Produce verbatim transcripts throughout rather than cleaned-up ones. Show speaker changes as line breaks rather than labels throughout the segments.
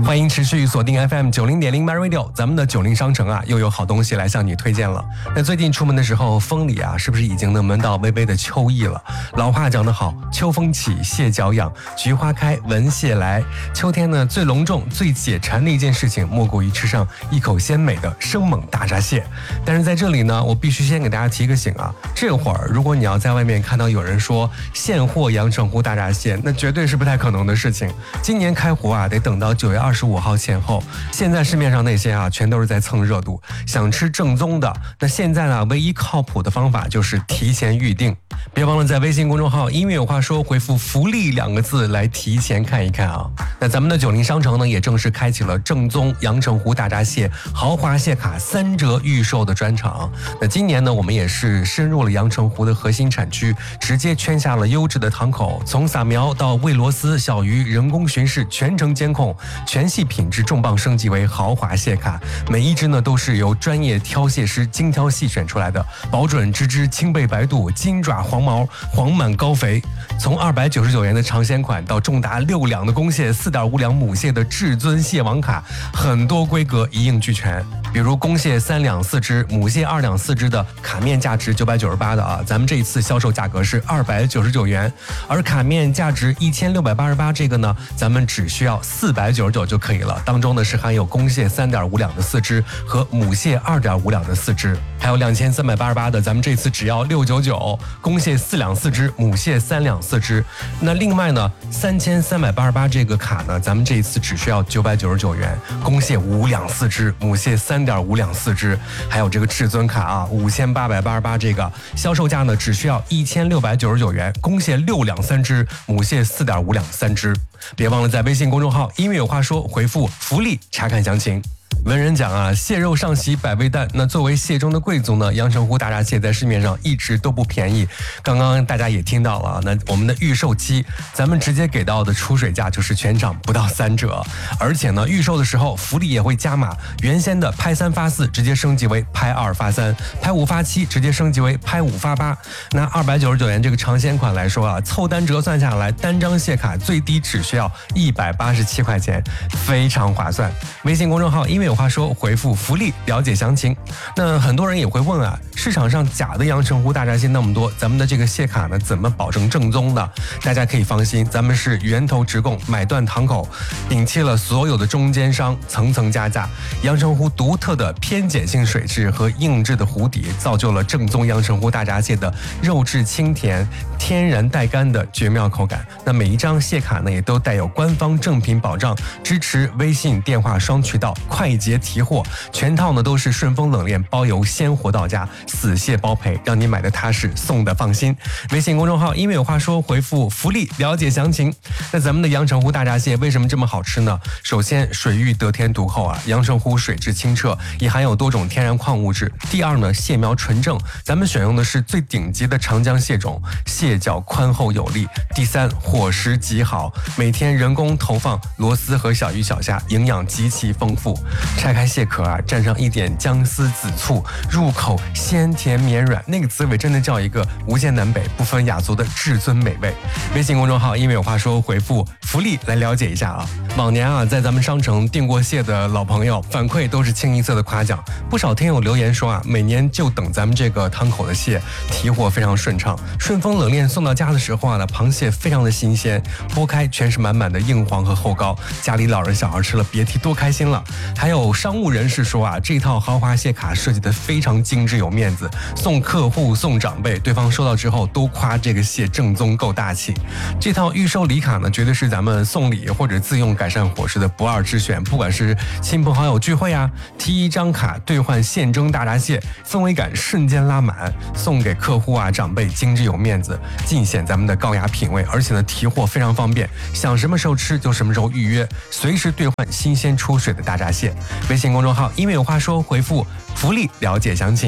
欢迎持续锁定 F M 九零点零 My Radio， 咱们的九零商城啊，又有好东西来向你推荐了。那最近出门的时候，风里啊，是不是已经能闻到微微的秋意了？老话讲得好，秋风起，蟹脚痒，菊花开，闻蟹来。秋天呢，最隆重、最解馋的一件事情，莫过于吃上一口鲜美的生猛大闸蟹。但是在这里呢，我必须先给大家提个醒啊，这会儿如果你要在外面看到有人说现货阳澄湖大闸蟹，那绝对是不太可能的事情。今年开湖啊，得等到九月二十五号前后。现在市面上那些啊，全都是在蹭热度。想吃正宗的，那现在呢，唯一靠谱的方法就是提前预定。别忘了在微信公众号音乐有话说回复福利两个字来提前看一看啊。那咱们的九零商城呢，也正式开启了正宗阳澄湖大闸蟹豪华蟹卡三折预售的专场。那今年呢，我们也是深入了阳澄湖的核心产区，直接圈下了优质的堂口，从撒苗到喂螺丝、小鱼、人工巡视，全程监控，全系品质重磅升级为豪华蟹卡，每一只呢都是由专业挑蟹师精挑细选出来的，保准只只青背白肚，金爪黄毛，黄满高肥。从二百九十九元的尝鲜款到重达六两的公蟹、四点五两母蟹的至尊蟹王卡，很多规格一应俱全。比如公蟹三两四只，母蟹二两四只的卡面价值九百九十八的啊，咱们这一次销售价格是二百九十九元，而卡面价值一千六百八十八这个呢，咱们只需要四百九十九就可以了。当中呢是含有公蟹三点五两的四只和母蟹二点五两的四只，还有两千三百八十八的，咱们这次只要六百九十九，公蟹四两四只，母蟹三两四只。那另外呢，三千三百八十八这个卡呢，咱们这一次只需要九百九十九元，公蟹五两四只，母蟹三点五两四只。还有这个至尊卡啊，五千八百八十八这个销售价呢，只需要一千六百九十九元，公蟹六两三只，母蟹四点五两三只。别忘了在微信公众号音乐有话说回复福利查看详情。文人讲啊，蟹肉上席百味淡。那作为蟹中的贵族呢，阳澄湖大闸蟹在市面上一直都不便宜。刚刚大家也听到了，那我们的预售期，咱们直接给到的出水价就是全场不到三折。而且呢，预售的时候福利也会加码，原先的拍三发四直接升级为拍二发三，拍五发七直接升级为拍五发八。那二百九十九元这个尝鲜款来说啊，凑单折算下来，单张蟹卡最低只需要一百八十七块钱，非常划算。微信公众号音乐有话说回复福利了解详情。那很多人也会问啊，市场上假的阳澄湖大闸蟹那么多，咱们的这个蟹卡呢怎么保证正宗的？大家可以放心，咱们是源头直供，买断堂口，摒弃了所有的中间商层层加价。阳澄湖独特的偏碱性水质和硬质的湖底，造就了正宗阳澄湖大闸蟹的肉质清甜、天然带干的绝妙口感。那每一张蟹卡呢也都带有官方正品保障，支持微信电话双渠道，快捷提货，全套呢都是顺丰冷链包邮，鲜活到家，死蟹包赔，让你买的踏实，送的放心。微信公众号音乐有话说回复福利了解详情。那咱们的阳澄湖大闸蟹为什么这么好吃呢？首先水域得天独厚啊，阳澄湖水质清澈，也含有多种天然矿物质。第二呢，蟹苗纯正，咱们选用的是最顶级的长江蟹种，蟹脚宽厚有力。第三，伙食极好，每天人工投放螺丝和小鱼小虾，营养极其丰富。拆开蟹壳啊，蘸上一点姜丝紫醋，入口鲜甜绵软，那个滋味真的叫一个无限南北不分雅俗的至尊美味。微信公众号因为有话说回复福利来了解一下啊。往年啊，在咱们商城订过蟹的老朋友反馈都是清一色的夸奖，不少听友留言说啊，每年就等咱们这个汤口的蟹提货非常顺畅，顺丰冷链送到家的时候啊，螃蟹非常的新鲜，剥开全是满满的硬黄和厚膏，家里老人小孩吃了别提多开心了。还有商务人士说啊，这套豪华蟹卡设计的非常精致有面子，送客户送长辈，对方收到之后都夸这个蟹正宗够大气。这套预售礼卡呢，绝对是咱们送礼或者自用改善伙食的不二之选。不管是亲朋好友聚会啊，提一张卡兑换现蒸大闸蟹，氛围感瞬间拉满，送给客户啊长辈精致有面子，尽显咱们的高雅品味。而且呢，提货非常方便，想什么时候吃就什么时候预约，随时兑换新鲜出水的大闸蟹。微信公众号因为有话说回复福利了解详情。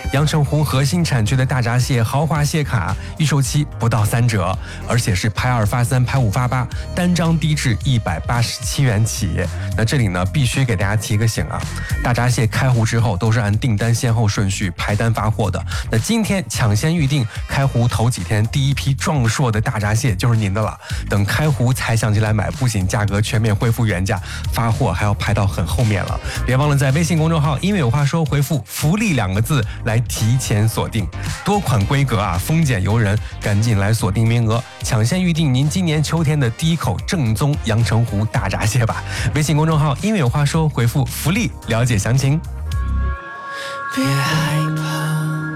阳澄湖核心产区的大闸蟹豪华蟹卡，预售期不到三折，而且是拍二发三，拍五发八，单张低至一百八十七元起。那这里呢，必须给大家提个醒啊，大闸蟹开湖之后都是按订单先后顺序排单发货的。那今天抢先预定，开湖头几天第一批壮硕的大闸蟹就是您的了。等开湖才想起来买，不仅价格全面恢复原价，发货还要排到很后面了。别忘了在微信公众号音乐有话说回复福利两个字来提前锁定，多款规格啊，丰俭由人，赶紧来锁定名额，抢先预定您今年秋天的第一口正宗阳澄湖大闸蟹吧。微信公众号音乐有话说回复福利了解详情。
别害怕，